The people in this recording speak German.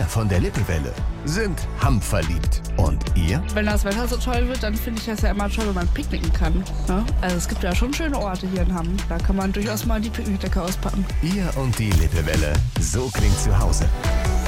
von der Lippewelle sind hamverliebt. Und ihr? Wenn das Wetter so toll wird, dann finde ich das ja immer toll, wenn man picknicken kann. Ne? Also es gibt ja schon schöne Orte hier in Hamm. Da kann man durchaus mal die Picknickdecke auspacken. Ihr und die Lippewelle. So klingt zu Hause.